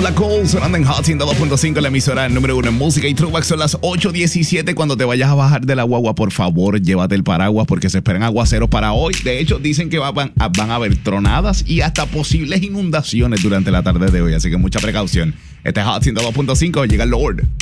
La Cole, sonando en Hot 102.5, la emisora número 1 en música y throwback. Son las 8:17. Cuando te vayas a bajar de la guagua, por favor, llévate el paraguas porque se esperan aguaceros para hoy. De hecho, dicen que van a haber tronadas y hasta posibles inundaciones durante la tarde de hoy, así que mucha precaución. Este es Hot 102.5, llega el Lord.